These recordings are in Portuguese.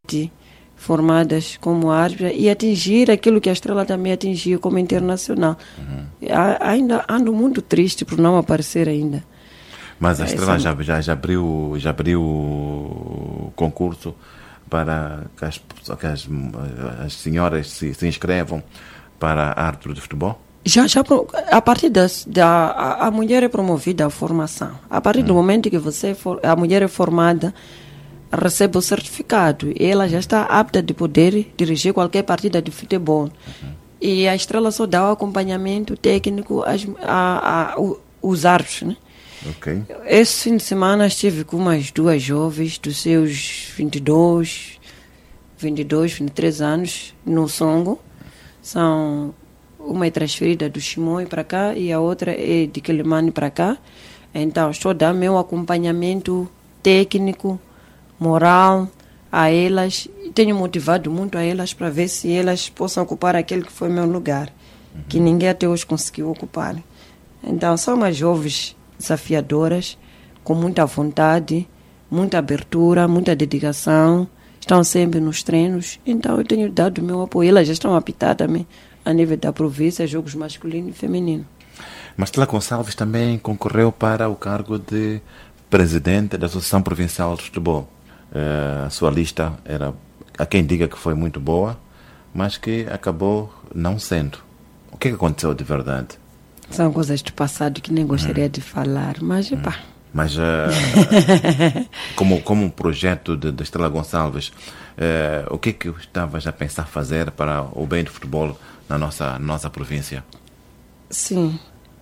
7 formadas como árbitra e atingir aquilo que a Estrela também atingiu como internacional. Ainda ando muito triste por não aparecer ainda. Mas a Estrela já abriu o concurso para que as senhoras se inscrevam para árbitro de futebol? Já a partir a mulher é promovida à formação. A partir do momento que a mulher é formada, recebe o certificado e ela já está apta de poder dirigir qualquer partida de futebol. E a Estrela só dá o acompanhamento técnico aos árbitros, né? Okay. Esse fim de semana estive com umas 2 jovens dos seus 22, 23 anos no Songo. Uma é transferida do Chimoio para cá e a outra é de Quelimane para cá. Então, estou a dar meu acompanhamento técnico, moral a elas. Tenho motivado muito a elas para ver se elas possam ocupar aquele que foi meu lugar, que ninguém até hoje conseguiu ocupar. Então, são umas jovens desafiadoras, com muita vontade, muita abertura, muita dedicação. Estão sempre nos treinos. Então, eu tenho dado o meu apoio. Elas já estão a apitar também a nível da província, jogos masculino e feminino. Marcela Gonçalves também concorreu para o cargo de presidente da Associação Provincial de Futebol. A sua lista era, há quem diga que foi muito boa, mas que acabou não sendo. O que aconteceu de verdade? São coisas do passado que nem gostaria de falar, mas pá. Mas como um projeto de Estrela Gonçalves, o que estavas a pensar fazer para o bem do futebol na nossa província? Sim.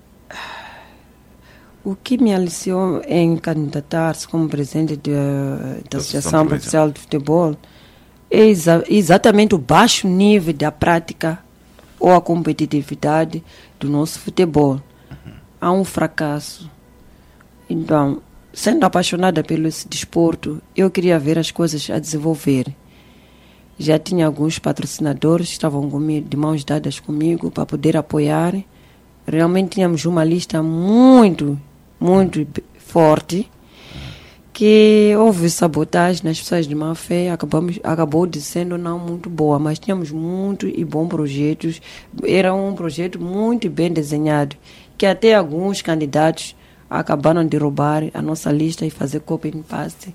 O que me aliciou em candidatar-se como presidente da Associação Provincial de Futebol é exatamente o baixo nível da prática ou a competitividade do nosso futebol. Há um fracasso. Então, sendo apaixonada pelo esse desporto, eu queria ver as coisas a desenvolver. Já tinha alguns patrocinadores que estavam comigo, de mãos dadas comigo para poder apoiar. Realmente tínhamos uma lista muito forte, que houve sabotagem nas pessoas de má fé, acabou de sendo não muito boa, mas tínhamos muito e bons projetos. Era um projeto muito bem desenhado, que até alguns candidatos acabaram de roubar a nossa lista e fazer copy and paste.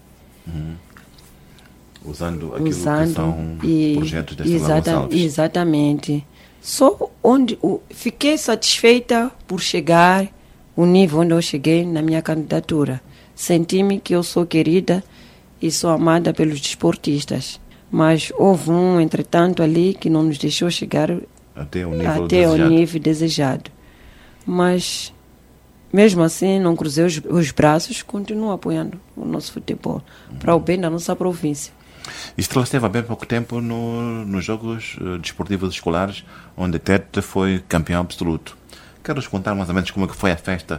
Usando aquilo que são projetos da Estrela Gonçalves. Exatamente. Só onde fiquei satisfeita por chegar o nível onde eu cheguei na minha candidatura. Senti-me que eu sou querida e sou amada pelos desportistas. Mas houve entretanto, ali que não nos deixou chegar até o nível desejado. Mas, mesmo assim, não cruzei os braços, continuo apoiando o nosso futebol para o bem da nossa província. Estrela esteve há bem pouco tempo nos Jogos Desportivos Escolares, onde Tete foi campeão absoluto. Quero-nos contar mais ou menos como é que foi a festa,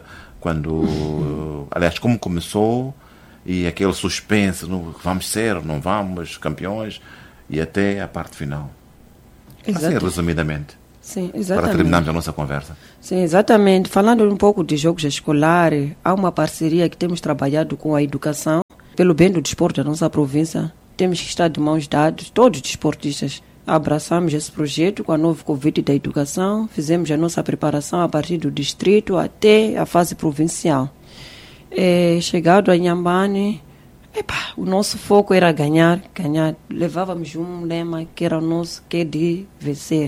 aliás, como começou e aquele suspense, vamos ser, não vamos, campeões, e até a parte final. Exato. Assim, resumidamente. Sim, exatamente. Para terminarmos a nossa conversa. Sim, exatamente. Falando um pouco de jogos escolares, há uma parceria que temos trabalhado com a educação, pelo bem do desporto da nossa província. Temos que estar de mãos dadas, todos os desportistas. Abraçamos esse projeto com a nova Covid da educação, fizemos a nossa preparação a partir do distrito até a fase provincial. Chegado a Inhambane, o nosso foco era ganhar. Levávamos um lema que era o nosso, que é de vencer.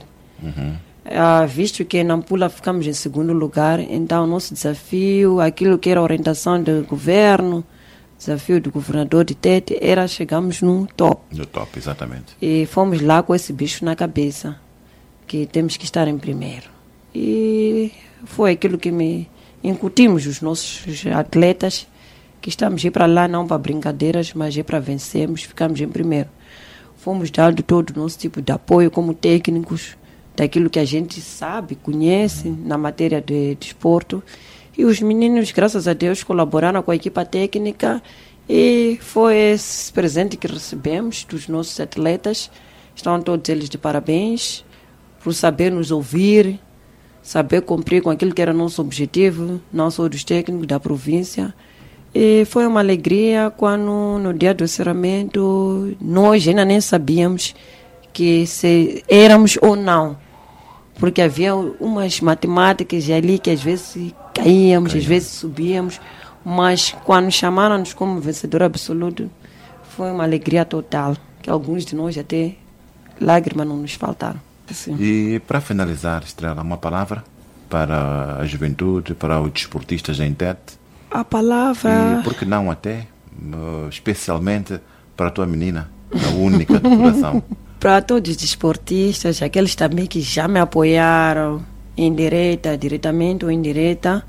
Visto que em Nampula ficamos em segundo lugar, então o nosso desafio, aquilo que era a orientação do governo, desafio do governador de Tete, era chegarmos no top. No top, exatamente. E fomos lá com esse bicho na cabeça, que temos que estar em primeiro. E foi aquilo que me incutimos os nossos atletas, que estamos a ir para lá não para brincadeiras, mas para vencermos, ficamos em primeiro. Fomos dando todo o nosso tipo de apoio como técnicos, daquilo que a gente sabe, conhece na matéria de desporto. E os meninos, graças a Deus, colaboraram com a equipa técnica e foi esse presente que recebemos dos nossos atletas. Estão todos eles de parabéns por saber nos ouvir, saber cumprir com aquilo que era nosso objetivo, não só dos técnicos da província. E foi uma alegria quando, no dia do encerramento, nós ainda nem sabíamos que se éramos ou não. Porque havia umas matemáticas ali que às vezes caíamos, às vezes subíamos. Mas quando chamaram-nos como vencedor absoluto, foi uma alegria total. Que alguns de nós até lágrimas não nos faltaram. Assim. E para finalizar, Estrela, uma palavra para a juventude, para os desportistas em Tete? A palavra... E por que não até, especialmente para a tua menina, a única do coração? Para todos os desportistas, aqueles também que já me apoiaram, diretamente ou indireta,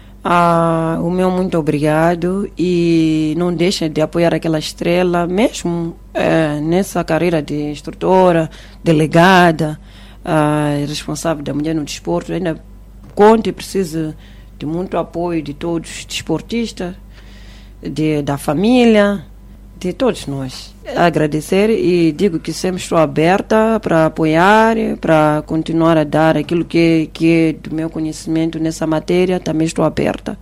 o meu muito obrigado, e não deixem de apoiar aquela Estrela, mesmo nessa carreira de instrutora, delegada, responsável da mulher no desporto. Ainda conto e preciso de muito apoio de todos os desportistas, da família, de todos nós. Agradecer e digo que sempre estou aberta para apoiar, para continuar a dar aquilo que é do meu conhecimento nessa matéria, também estou aberta.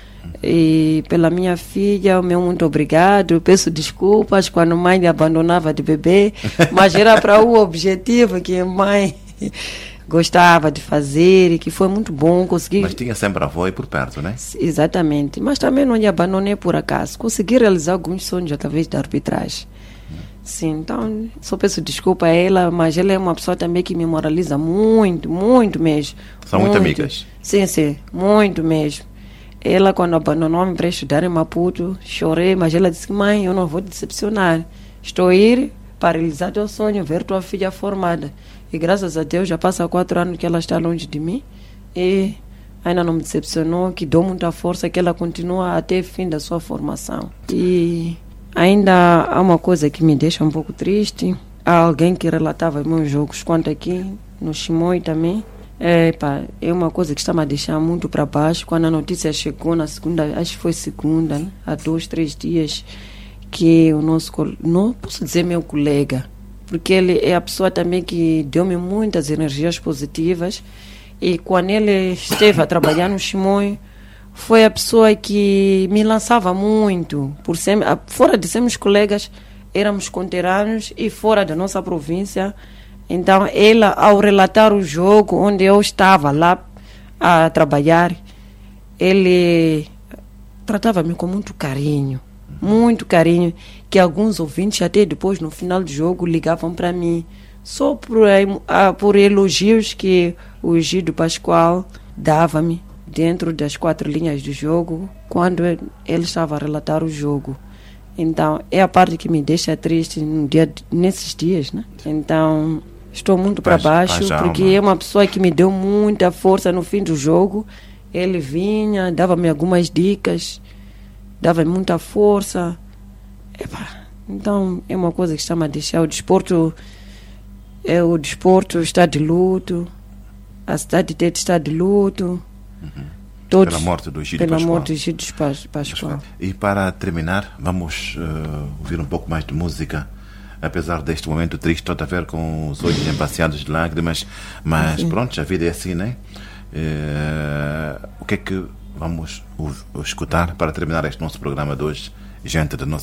E pela minha filha, o meu muito obrigado. Peço desculpas quando a mãe me abandonava de bebê, mas era para o objetivo que a mãe gostava de fazer e que foi muito bom conseguir. Mas tinha sempre a avó aí por perto, né? Exatamente, mas também não lhe abandonei por acaso. Consegui realizar alguns sonhos através da arbitragem. Sim, então só peço desculpa a ela, mas ela é uma pessoa também que me moraliza muito, muito mesmo. São muito amigas? Sim, muito mesmo. Ela, quando abandonou-me para estudar em Maputo, chorei, mas ela disse: mãe, eu não vou te decepcionar. Estou a ir para realizar teu sonho, ver tua filha formada. E graças a Deus já passa 4 anos que ela está longe de mim e ainda não me decepcionou, que dou muita força que ela continua até o fim da sua formação. E ainda há uma coisa que me deixa um pouco triste. Há alguém que relatava meus jogos, quanto aqui no Chimoio também. É uma coisa que está me deixando muito para baixo. Quando a notícia chegou na segunda, acho que foi segunda, né? Há 2, 3 dias, que o nosso, não posso dizer meu colega, porque ele é a pessoa também que deu-me muitas energias positivas, e quando ele esteve a trabalhar no Chimoio, foi a pessoa que me lançava muito, fora de sermos colegas, éramos conterrâneos e fora da nossa província. Então, ela, ao relatar o jogo onde eu estava lá a trabalhar, ele tratava-me com muito carinho, que alguns ouvintes até depois, no final do jogo, ligavam para mim, só por elogios que o Gido Pascoal dava-me dentro das 4 linhas do jogo, quando ele estava a relatar o jogo. Então, é a parte que me deixa triste nesses dias, né? Então, estou muito para baixo, porque é uma pessoa que me deu muita força no fim do jogo. Ele vinha, dava-me algumas dicas, dava-me muita força. Então, é uma coisa que está a deixar. O desporto está de luto, a cidade de Tete está de luto. Todos, pela morte do Gido Pascoal. E para terminar, vamos ouvir um pouco mais de música. Apesar deste momento triste, todo a ver com os olhos embaciados de lágrimas, mas pronto, a vida é assim, né? O que é que vamos escutar para terminar este nosso programa de hoje, gente da nossa